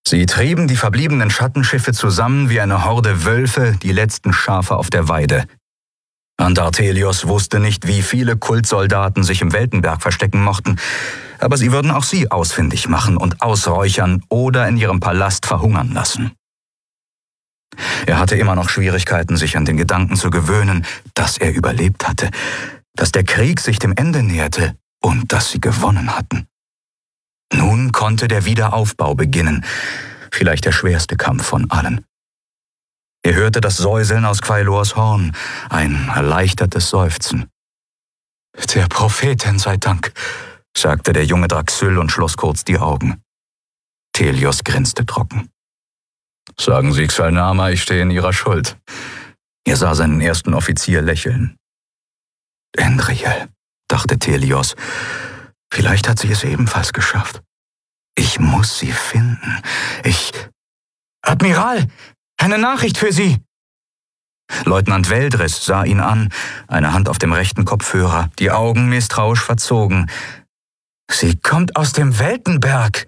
Sie trieben die verbliebenen Schattenschiffe zusammen wie eine Horde Wölfe, die letzten Schafe auf der Weide. Andartelios wusste nicht, wie viele Kultsoldaten sich im Weltenberg verstecken mochten, aber sie würden auch sie ausfindig machen und ausräuchern oder in ihrem Palast verhungern lassen. Er hatte immer noch Schwierigkeiten, sich an den Gedanken zu gewöhnen, dass er überlebt hatte, dass der Krieg sich dem Ende näherte und dass sie gewonnen hatten. Nun konnte der Wiederaufbau beginnen, vielleicht der schwerste Kampf von allen. Er hörte das Säuseln aus Quailors Horn, ein erleichtertes Seufzen. »Der Prophetin sei Dank«, sagte der junge Draxyl und schloss kurz die Augen. Telios grinste trocken. »Sagen Sie Xalnama, ich stehe in Ihrer Schuld.« Er sah seinen ersten Offizier lächeln. »Endriel«, dachte Telios, »vielleicht hat sie es ebenfalls geschafft. Ich muss sie finden. »Admiral, eine Nachricht für Sie!« Leutnant Veldris sah ihn an, eine Hand auf dem rechten Kopfhörer, die Augen misstrauisch verzogen. »Sie kommt aus dem Weltenberg!«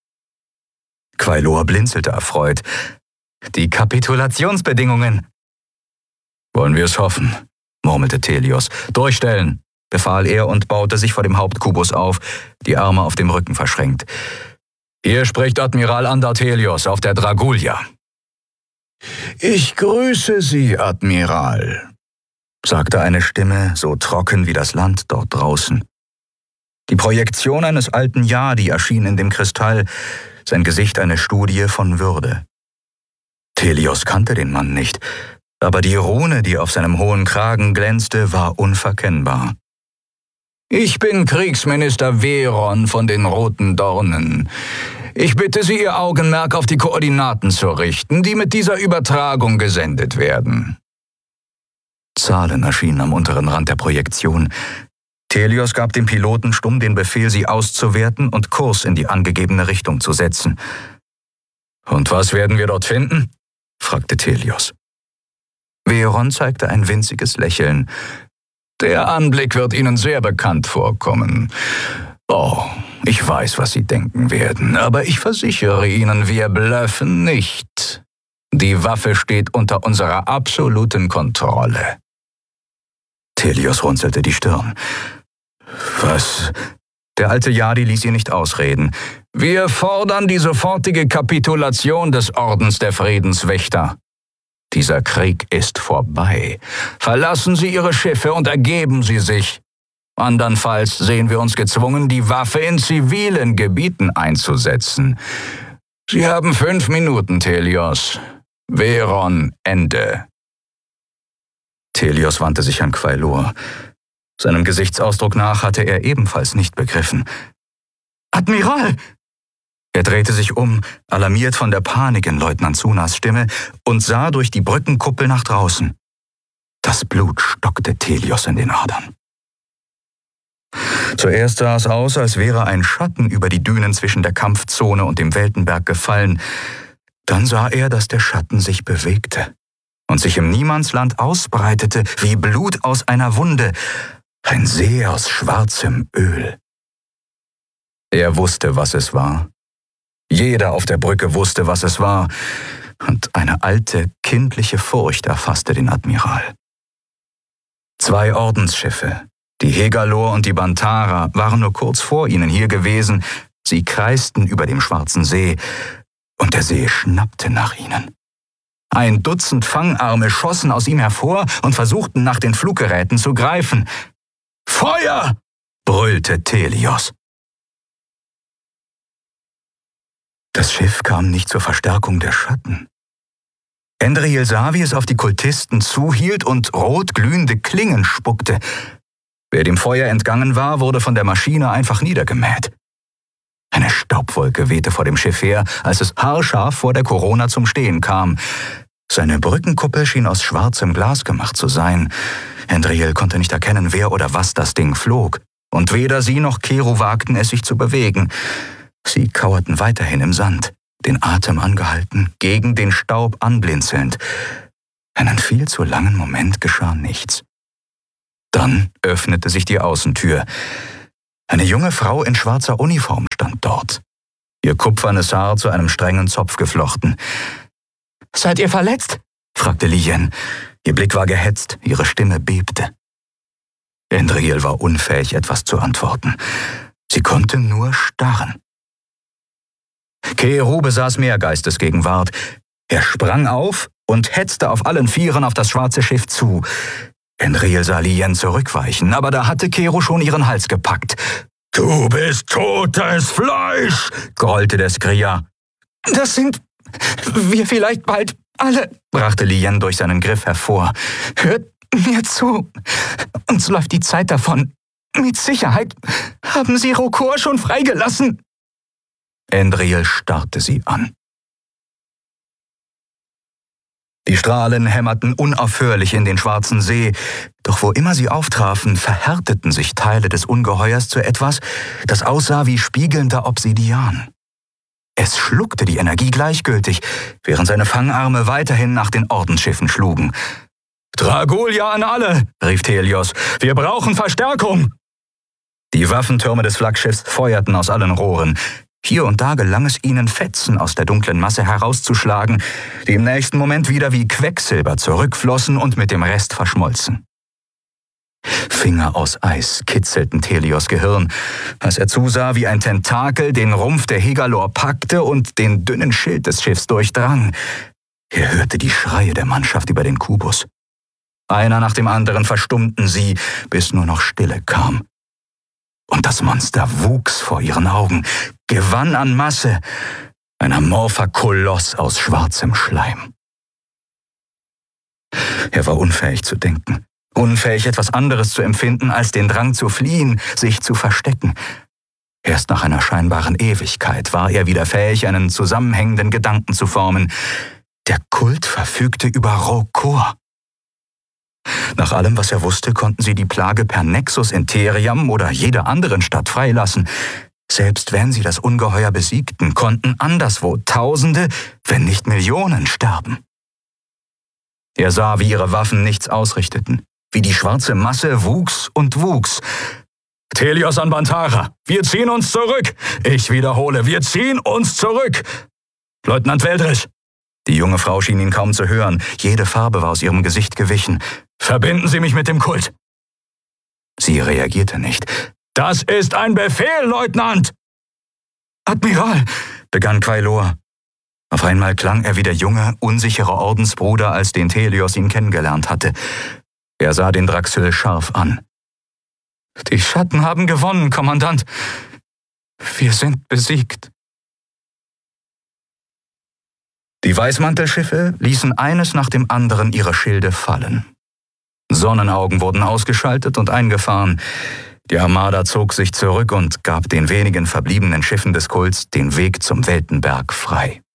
Quailor blinzelte erfreut. »Die Kapitulationsbedingungen!« »Wollen wir es hoffen«, murmelte Telios. »Durchstellen«, befahl er und baute sich vor dem Hauptkubus auf, die Arme auf dem Rücken verschränkt. »Hier spricht Admiral Andartelios auf der Dragulia.« »Ich grüße Sie, Admiral«, sagte eine Stimme, so trocken wie das Land dort draußen. Die Projektion eines alten Yadi erschien in dem Kristall, sein Gesicht eine Studie von Würde. Telios kannte den Mann nicht, aber die Rune, die auf seinem hohen Kragen glänzte, war unverkennbar. »Ich bin Kriegsminister Veron von den Roten Dornen. Ich bitte Sie, Ihr Augenmerk auf die Koordinaten zu richten, die mit dieser Übertragung gesendet werden.« Zahlen erschienen am unteren Rand der Projektion. Telios gab dem Piloten stumm den Befehl, sie auszuwerten und Kurs in die angegebene Richtung zu setzen. »Und was werden wir dort finden?« fragte Telios. Veron zeigte ein winziges Lächeln. »Der Anblick wird Ihnen sehr bekannt vorkommen. Oh, ich weiß, was Sie denken werden, aber ich versichere Ihnen, wir bluffen nicht. Die Waffe steht unter unserer absoluten Kontrolle.« Telios runzelte die Stirn. »Was?« Der alte Yadi ließ ihn nicht ausreden. »Wir fordern die sofortige Kapitulation des Ordens der Friedenswächter. Dieser Krieg ist vorbei. Verlassen Sie Ihre Schiffe und ergeben Sie sich. Andernfalls sehen wir uns gezwungen, die Waffe in zivilen Gebieten einzusetzen. Sie haben 5 Minuten, Telios. Veron, Ende.« Telios wandte sich an Quailor. Seinem Gesichtsausdruck nach hatte er ebenfalls nicht begriffen. »Admiral!« Er drehte sich um, alarmiert von der Panik in Leutnant Sunas Stimme, und sah durch die Brückenkuppel nach draußen. Das Blut stockte Telios in den Adern. Zuerst sah es aus, als wäre ein Schatten über die Dünen zwischen der Kampfzone und dem Weltenberg gefallen. Dann sah er, dass der Schatten sich bewegte und sich im Niemandsland ausbreitete wie Blut aus einer Wunde, ein See aus schwarzem Öl. Er wusste, was es war. Jeder auf der Brücke wusste, was es war, und eine alte, kindliche Furcht erfasste den Admiral. 2 Ordensschiffe, die Hegalor und die Bantara, waren nur kurz vor ihnen hier gewesen. Sie kreisten über dem Schwarzen See, und der See schnappte nach ihnen. 1 Dutzend Fangarme schossen aus ihm hervor und versuchten, nach den Fluggeräten zu greifen. »Feuer!« brüllte Telios. Das Schiff kam nicht zur Verstärkung der Schatten. Endriel sah, wie es auf die Kultisten zuhielt und rot glühende Klingen spuckte. Wer dem Feuer entgangen war, wurde von der Maschine einfach niedergemäht. Eine Staubwolke wehte vor dem Schiff her, als es haarscharf vor der Corona zum Stehen kam. Seine Brückenkuppel schien aus schwarzem Glas gemacht zu sein. Endriel konnte nicht erkennen, wer oder was das Ding flog. Und weder sie noch Kero wagten es, sich zu bewegen. Sie kauerten weiterhin im Sand, den Atem angehalten, gegen den Staub anblinzelnd. Einen viel zu langen Moment geschah nichts. Dann öffnete sich die Außentür. Eine junge Frau in schwarzer Uniform stand dort. ihr kupfernes Haar zu einem strengen Zopf geflochten. »Seid ihr verletzt?« fragte Lien. Ihr Blick war gehetzt, ihre Stimme bebte. Endriel war unfähig, etwas zu antworten. Sie konnte nur starren. Keeru besaß mehr Geistesgegenwart. Er sprang auf und hetzte auf allen Vieren auf das schwarze Schiff zu. Endriel sah Lien zurückweichen, aber da hatte Keeru schon ihren Hals gepackt. »Du bist totes Fleisch«, grollte der Skria. »Das sind wir vielleicht bald alle«, brachte Lien durch seinen Griff hervor. »Hört mir zu. Uns läuft die Zeit davon. Mit Sicherheit haben Sie Rokor schon freigelassen.« Endriel starrte sie an. Die Strahlen hämmerten unaufhörlich in den schwarzen See, doch wo immer sie auftrafen, verhärteten sich Teile des Ungeheuers zu etwas, das aussah wie spiegelnder Obsidian. Es schluckte die Energie gleichgültig, während seine Fangarme weiterhin nach den Ordensschiffen schlugen. »Dragolia an alle«, rief Thelios, »wir brauchen Verstärkung!« Die Waffentürme des Flaggschiffs feuerten aus allen Rohren. Hier und da gelang es ihnen, Fetzen aus der dunklen Masse herauszuschlagen, die im nächsten Moment wieder wie Quecksilber zurückflossen und mit dem Rest verschmolzen. Finger aus Eis kitzelten Thelios Gehirn, als er zusah, wie ein Tentakel den Rumpf der Hegalor packte und den dünnen Schild des Schiffs durchdrang. Er hörte die Schreie der Mannschaft über den Kubus. Einer nach dem anderen verstummten sie, bis nur noch Stille kam. Und das Monster wuchs vor ihren Augen, gewann an Masse, ein amorpher Koloss aus schwarzem Schleim. Er war unfähig zu denken, unfähig, etwas anderes zu empfinden, als den Drang zu fliehen, sich zu verstecken. Erst nach einer scheinbaren Ewigkeit war er wieder fähig, einen zusammenhängenden Gedanken zu formen. Der Kult verfügte über Rokor. Nach allem, was er wusste, konnten sie die Plage per Nexus in Theriam oder jeder anderen Stadt freilassen. Selbst wenn sie das Ungeheuer besiegten, konnten anderswo Tausende, wenn nicht Millionen sterben. Er sah, wie ihre Waffen nichts ausrichteten, wie die schwarze Masse wuchs und wuchs. »Thelios an Bantara, wir ziehen uns zurück! Ich wiederhole, wir ziehen uns zurück! Leutnant Veldrich!« Die junge Frau schien ihn kaum zu hören, jede Farbe war aus ihrem Gesicht gewichen. »Verbinden Sie mich mit dem Kult!« Sie reagierte nicht. »Das ist ein Befehl, Leutnant!« »Admiral«, begann Quailor. Auf einmal klang er wie der junge, unsichere Ordensbruder, als den Thelios ihn kennengelernt hatte. Er sah den Draxil scharf an. »Die Schatten haben gewonnen, Kommandant. Wir sind besiegt.« Die Weißmantelschiffe ließen eines nach dem anderen ihre Schilde fallen. Sonnenaugen wurden ausgeschaltet und eingefahren. Die Armada zog sich zurück und gab den wenigen verbliebenen Schiffen des Kults den Weg zum Weltenberg frei.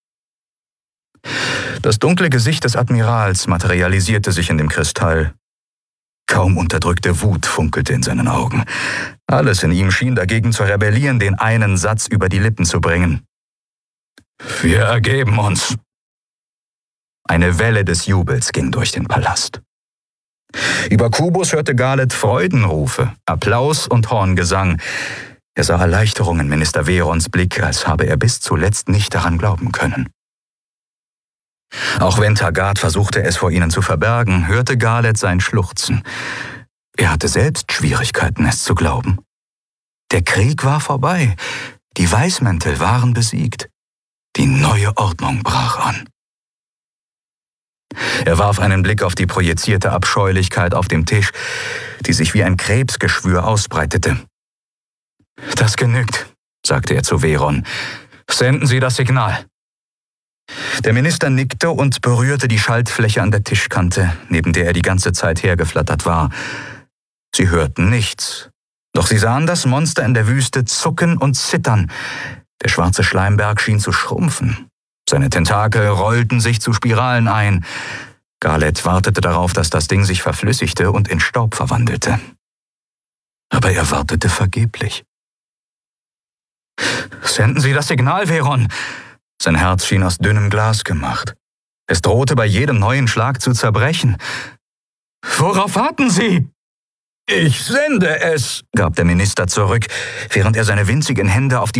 Das dunkle Gesicht des Admirals materialisierte sich in dem Kristall. Kaum unterdrückte Wut funkelte in seinen Augen. Alles in ihm schien dagegen zu rebellieren, den einen Satz über die Lippen zu bringen. »Wir ergeben uns.« Eine Welle des Jubels ging durch den Palast. Über Kubus hörte Galet Freudenrufe, Applaus und Horngesang. Er sah Erleichterung in Minister Verons Blick, als habe er bis zuletzt nicht daran glauben können. Auch wenn Taggart versuchte, es vor ihnen zu verbergen, hörte Galet sein Schluchzen. Er hatte selbst Schwierigkeiten, es zu glauben. Der Krieg war vorbei, die Weißmäntel waren besiegt. Die neue Ordnung brach an. Er warf einen Blick auf die projizierte Abscheulichkeit auf dem Tisch, die sich wie ein Krebsgeschwür ausbreitete. »Das genügt«, sagte er zu Veron. »Senden Sie das Signal.« Der Minister nickte und berührte die Schaltfläche an der Tischkante, neben der er die ganze Zeit hergeflattert war. Sie hörten nichts, doch sie sahen das Monster in der Wüste zucken und zittern. Der schwarze Schleimberg schien zu schrumpfen. Seine Tentakel rollten sich zu Spiralen ein. Galet wartete darauf, dass das Ding sich verflüssigte und in Staub verwandelte. Aber er wartete vergeblich. »Senden Sie das Signal, Veron!« Sein Herz schien aus dünnem Glas gemacht. Es drohte bei jedem neuen Schlag zu zerbrechen. »Worauf warten Sie?« »Ich sende es«, gab der Minister zurück, während er seine winzigen Hände auf die